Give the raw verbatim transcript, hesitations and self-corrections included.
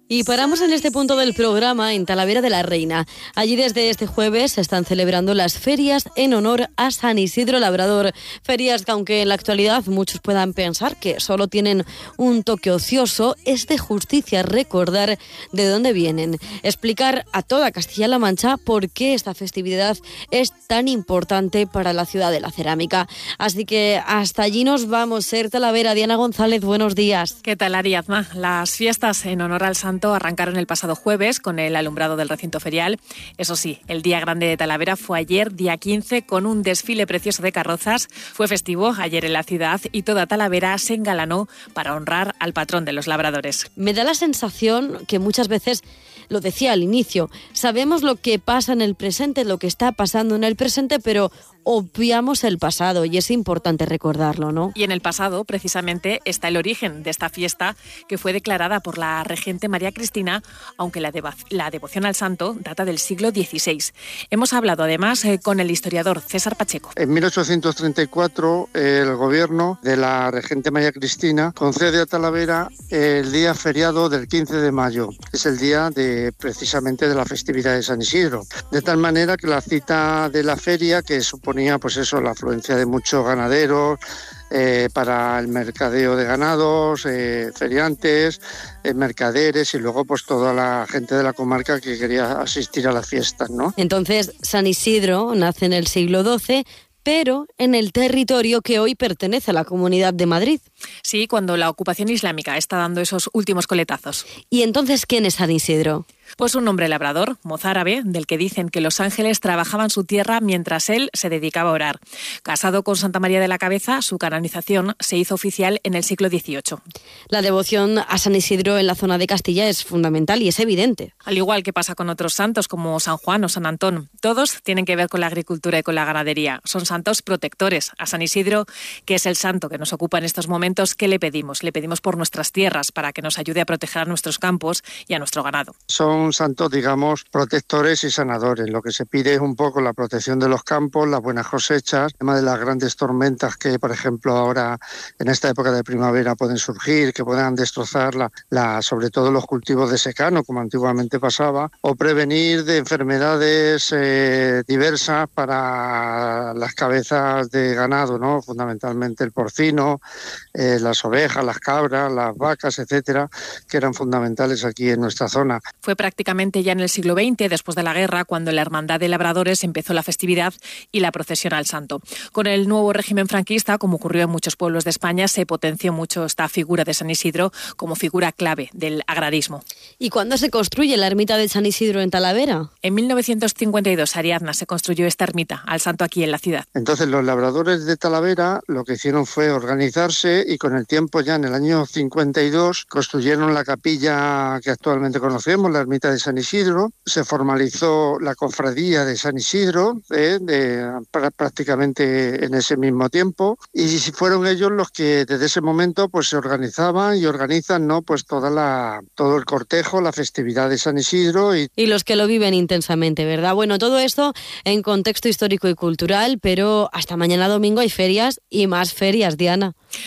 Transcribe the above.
Y paramos en este punto del programa en Talavera de la Reina. Allí desde este jueves se están celebrando las ferias en honor a San Isidro Labrador. Ferias que, aunque en la actualidad muchos puedan pensar que solo tienen un toque ocioso, es de justicia recordar de dónde vienen. Explicar a toda Castilla-La Mancha por qué esta festividad es tan importante para la ciudad de la cerámica. Así que hasta allí nos vamos. Ser Talavera, Diana González, buenos días. ¿Qué tal, Ariadna? Las fiestas en honor al santo arrancaron el pasado jueves con el alumbrado del recinto ferial. Eso sí, el día grande de Talavera fue ayer, día quince, con un desfile precioso de carrozas. Fue festivo ayer en la ciudad y toda Talavera se engalanó para honrar al patrón de los labradores. Me da la sensación que muchas veces, lo decía al inicio, sabemos lo que pasa en el presente, lo que está pasando en el presente, pero obviamos el pasado y es importante recordarlo, ¿no? Y en el pasado, precisamente, está el origen de esta fiesta que fue declarada por la regente María Cristina, aunque la, deva- la devoción al santo data del siglo dieciséis. Hemos hablado además eh, con el historiador César Pacheco. En mil ochocientos treinta y cuatro, el gobierno de la regente María Cristina concede a Talavera el día feriado del quince de mayo, que es el día de precisamente de la festividad de San Isidro. De tal manera que la cita de la feria, que supone pues eso, la afluencia de muchos ganaderos eh, para el mercadeo de ganados, eh, feriantes, eh, mercaderes y luego pues toda la gente de la comarca que quería asistir a las fiestas, ¿no? Entonces, San Isidro nace en el siglo doce, pero en el territorio que hoy pertenece a la Comunidad de Madrid. Sí, cuando la ocupación islámica está dando esos últimos coletazos. ¿Y entonces quién es San Isidro? Pues un hombre labrador, mozárabe, del que dicen que los ángeles trabajaban su tierra mientras él se dedicaba a orar. Casado con Santa María de la Cabeza, su canonización se hizo oficial en el siglo dieciocho. La devoción a San Isidro en la zona de Castilla es fundamental y es evidente. Al igual que pasa con otros santos como San Juan o San Antón, todos tienen que ver con la agricultura y con la ganadería. Son santos protectores. A San Isidro, que es el santo que nos ocupa en estos momentos, ¿qué le pedimos? Le pedimos por nuestras tierras, para que nos ayude a proteger a nuestros campos y a nuestro ganado. Son santos, digamos, protectores y sanadores. Lo que se pide es un poco la protección de los campos, las buenas cosechas, el tema de las grandes tormentas que, por ejemplo, ahora en esta época de primavera pueden surgir, que puedan destrozar la, la, sobre todo los cultivos de secano, como antiguamente pasaba, o prevenir de enfermedades eh, diversas para las cabezas de ganado, ¿no? Fundamentalmente el porcino, eh, las ovejas, las cabras, las vacas, etcétera, que eran fundamentales aquí en nuestra zona. Fue prácticamente ya en el siglo veinte, después de la guerra, cuando la Hermandad de Labradores empezó la festividad y la procesión al santo. Con el nuevo régimen franquista, como ocurrió en muchos pueblos de España, se potenció mucho esta figura de San Isidro como figura clave del agrarismo. ¿Y cuándo se construye la ermita de San Isidro en Talavera? En mil novecientos cincuenta y dos, Ariadna, se construyó esta ermita al santo aquí en la ciudad. Entonces los labradores de Talavera lo que hicieron fue organizarse y con el tiempo, ya en el año cincuenta y dos, construyeron la capilla que actualmente conocemos, la ermita de San Isidro. Se formalizó la cofradía de San Isidro eh, de, prácticamente en ese mismo tiempo, y fueron ellos los que desde ese momento pues se organizaban y organizan, ¿no?, pues toda la todo el cortejo, la festividad de San Isidro y... y los que lo viven intensamente, ¿verdad? Bueno, todo esto en contexto histórico y cultural, pero hasta mañana domingo hay ferias y más ferias, Diana.